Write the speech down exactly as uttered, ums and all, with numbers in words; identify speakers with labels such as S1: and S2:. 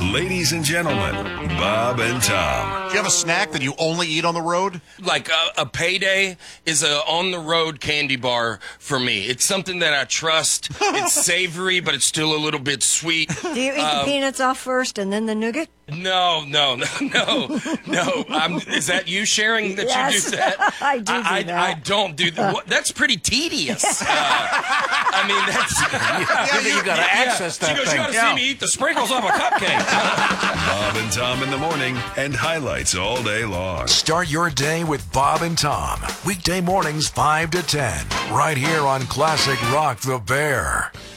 S1: Ladies and gentlemen, Bob and Tom.
S2: Do you have a snack that you only eat on the road?
S3: Like a, a Payday is a on-the-road candy bar for me. It's something that I trust. It's savory, but it's still a little bit sweet.
S4: Do you eat
S3: Um,
S4: the peanuts off first and then the nougat?
S3: No, no, no, no, no. I'm, is that you sharing that
S4: Yes,
S3: you do that?
S4: I do do
S3: I,
S4: that.
S3: I don't do that. What- That's pretty tedious. Uh, I mean, that's...
S2: Yeah, you,
S5: got to access
S3: She
S5: that
S3: goes,
S5: thing.
S3: you got to
S5: Yeah.
S3: see me eat the sprinkles off a cupcake.
S1: Bob and Tom in the morning and highlights all day long.
S6: Start your day with Bob and Tom. Weekday mornings five to ten. Right here on Classic Rock the Bear.